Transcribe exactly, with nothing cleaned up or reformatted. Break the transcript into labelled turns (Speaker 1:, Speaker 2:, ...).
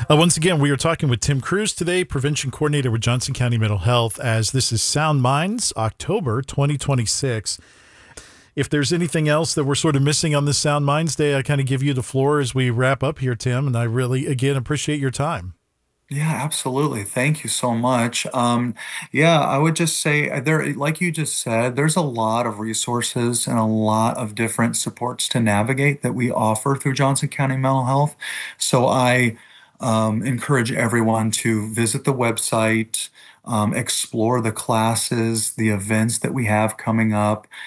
Speaker 1: Uh, once again, we are talking with Tim Cruz today, Prevention Coordinator with Johnson County Mental Health, as this is Sound Minds, October twenty twenty-six. If there's anything else that we're sort of missing on this Sound Minds Day, I kind of give you the floor as we wrap up here, Tim, and I really, again, appreciate your time.
Speaker 2: Yeah, absolutely. Thank you so much. Um, yeah, I would just say uh, there, like you just said, there's a lot of resources and a lot of different supports to navigate that we offer through Johnson County Mental Health. So I um, encourage everyone to visit the website, um, explore the classes, the events that we have coming up,